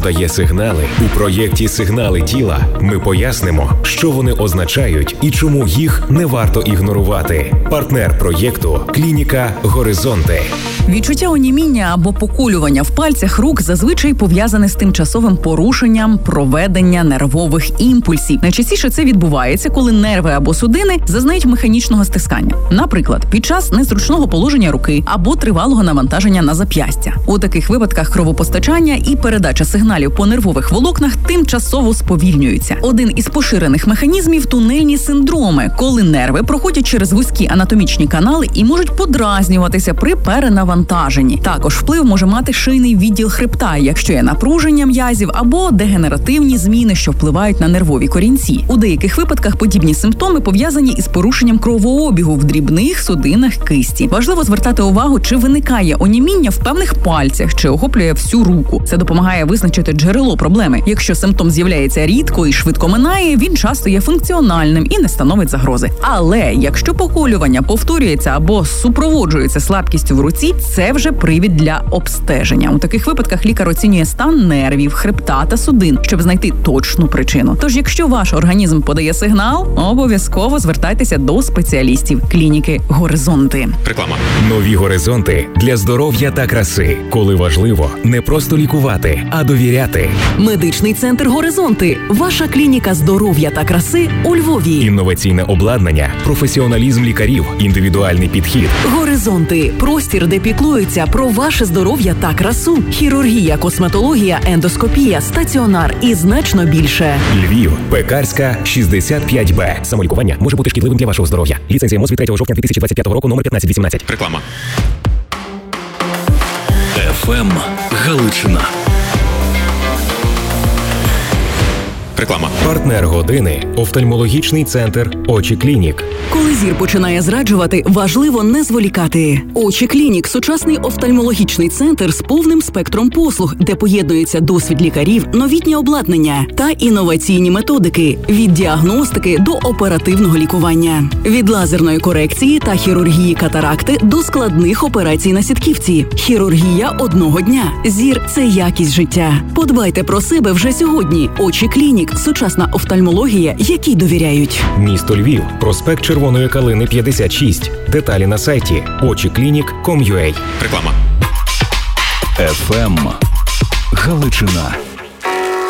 подає сигнали у проєкті «Сигнали тіла» ми пояснимо, що вони означають і чому їх не варто ігнорувати. Партнер проєкту – клініка «Горизонти». Відчуття оніміння або поколювання в пальцях рук зазвичай пов'язане з тимчасовим порушенням проведення нервових імпульсів. Найчастіше це відбувається, коли нерви або судини зазнають механічного стискання. Наприклад, під час незручного положення руки або тривалого навантаження на зап'ястя. У таких випадках кровопостачання і передача сигналів по нервових волокнах тимчасово сповільнюються. Один із поширених механізмів – тунельні синдроми, коли нерви проходять через вузькі анатомічні канали і можуть подразнюватися при перенавантаженні. Також вплив може мати шийний відділ хребта, якщо є напруження м'язів або дегенеративні зміни, що впливають на нервові корінці. У деяких випадках подібні симптоми пов'язані із порушенням кровообігу в дрібних судинах кисті. Важливо звертати увагу, чи виникає оніміння в певних пальцях, чи охоплює всю руку. Це допомагає визначити джерело проблеми. Якщо симптом з'являється рідко і швидко минає, він часто є функціональним і не становить загрози. Але якщо поколювання повторюється або супроводжується слабкістю в руці, це вже привід для обстеження. У таких випадках лікар оцінює стан нервів, хребта та судин, щоб знайти точну причину. Тож, якщо ваш організм подає сигнал, обов'язково звертайтеся до спеціалістів клініки «Горизонти». Реклама. Нові горизонти для здоров'я та краси. Коли важливо не просто лікувати, а довіряти. Медичний центр «Горизонти» – ваша клініка здоров'я та краси у Львові. Інноваційне обладнання, професіоналізм лікарів, індивідуальний підхід. «Горизонти» – простір, де піклуються про ваше здоров'я та красу. Хірургія, косметологія, ендоскопія, стаціонар і значно більше. Львів, Пекарська, 65Б. Самолікування може бути шкідливим для вашого здоров'я. Ліцензія МОЗ від 3 жовтня 2025 року, номер 1518. Реклама. ФМ Галичина. Реклама. Партнер години – офтальмологічний центр «Очі Клінік». Коли зір починає зраджувати, важливо не зволікати. «Очі Клінік» – сучасний офтальмологічний центр з повним спектром послуг, де поєднується досвід лікарів, новітнє обладнання та інноваційні методики – від діагностики до оперативного лікування. Від лазерної корекції та хірургії катаракти до складних операцій на сітківці. Хірургія одного дня. Зір – це якість життя. Подбайте про себе вже сьогодні. «Очі Клінік» – сучасна офтальмологія, якій довіряють. Місто Львів, проспект Червоної Калини, 56. Деталі на сайті ochiclinic.com.ua. Реклама. ФМ Галичина.